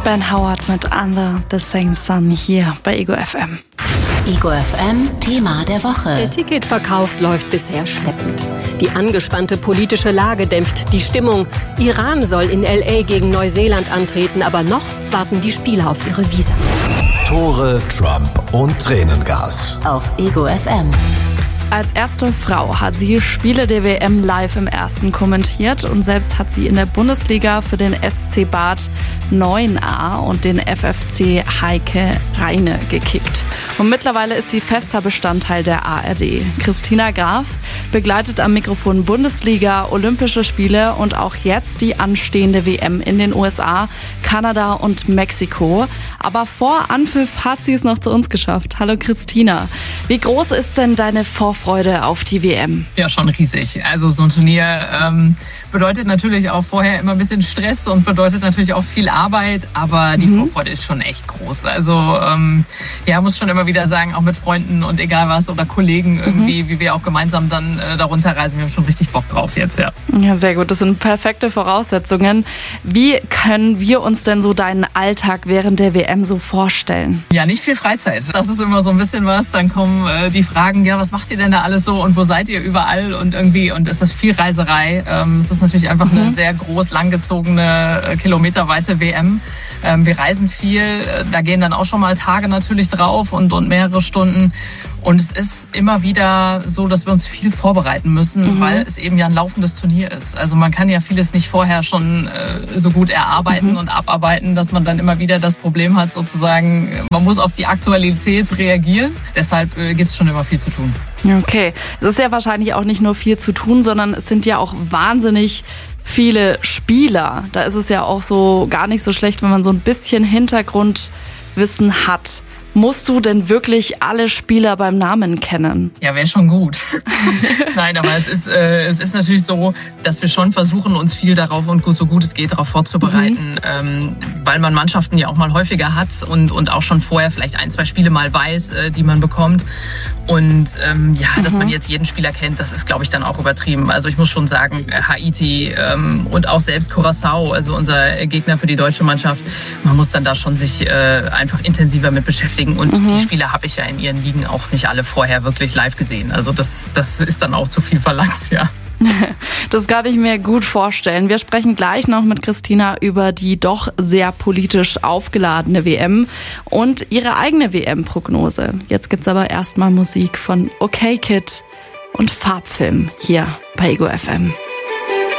Ben Howard mit Under the Same Sun hier bei Ego FM. Ego FM Thema der Woche. Der Ticketverkauf läuft bisher schleppend. Die angespannte politische Lage dämpft die Stimmung. Iran soll in L.A. gegen Neuseeland antreten, aber noch warten die Spieler auf ihre Visa. Tore, Trump und Tränengas. Auf Ego FM. Als erste Frau hat sie Spiele der WM live im Ersten kommentiert und selbst hat sie in der Bundesliga für den SC Bad 9a und den FFC Heike Rheine gekickt. Und mittlerweile ist sie fester Bestandteil der ARD. Christina Graf begleitet am Mikrofon Bundesliga, Olympische Spiele und auch jetzt die anstehende WM in den USA, Kanada und Mexiko. Aber vor Anpfiff hat sie es noch zu uns geschafft. Hallo Christina, wie groß ist denn deine Vorfreude auf die WM? Ja, schon riesig. Also so ein Turnier bedeutet natürlich auch vorher immer ein bisschen Stress und bedeutet natürlich auch viel Arbeit, aber die Vorfreude ist schon echt groß. Also ja, muss schon immer wieder sagen, auch mit Freunden und egal was oder Kollegen irgendwie, wie wir auch gemeinsam dann darunter reisen. Wir haben schon richtig Bock drauf jetzt, ja. Ja, sehr gut. Das sind perfekte Voraussetzungen. Wie können wir uns denn so deinen Alltag während der WM so vorstellen? Ja, nicht viel Freizeit. Das ist immer so ein bisschen was. Dann kommen die Fragen, ja, was macht ihr denn da alles so und wo seid ihr überall und irgendwie, und ist das viel Reiserei. Es ist natürlich einfach eine sehr groß, langgezogene, kilometerweite WM. Wir reisen viel, da gehen dann auch schon mal Tage natürlich drauf und mehrere Stunden. Und es ist immer wieder so, dass wir uns viel vorbereiten müssen, weil es eben ja ein laufendes Turnier ist. Also man kann ja vieles nicht vorher schon so gut erarbeiten und abarbeiten, dass man dann immer wieder das Problem hat, sozusagen, man muss auf die Aktualität reagieren. Deshalb gibt es schon immer viel zu tun. Okay, es ist ja wahrscheinlich auch nicht nur viel zu tun, sondern es sind ja auch wahnsinnig viele Spieler. Da ist es ja auch so gar nicht so schlecht, wenn man so ein bisschen Hintergrundwissen hat. Musst du denn wirklich alle Spieler beim Namen kennen? Ja, wäre schon gut. Nein, aber es ist natürlich so, dass wir schon versuchen, uns viel darauf und so gut es geht darauf vorzubereiten, weil man Mannschaften ja auch mal häufiger hat und auch schon vorher vielleicht 1, 2 Spiele mal weiß, die man bekommt. Und ja, dass man jetzt jeden Spieler kennt, das ist, glaube ich, dann auch übertrieben. Also ich muss schon sagen, Haiti und auch selbst Curaçao, also unser Gegner für die deutsche Mannschaft, man muss dann da schon sich einfach intensiver mit beschäftigen. Und die Spieler habe ich ja in ihren Ligen auch nicht alle vorher wirklich live gesehen. Also das ist dann auch zu viel verlangt, ja. Das kann ich mir gut vorstellen. Wir sprechen gleich noch mit Christina über die doch sehr politisch aufgeladene WM und ihre eigene WM-Prognose. Jetzt gibt's aber erstmal Musik von OK Kid und Farbfilm hier bei Ego FM.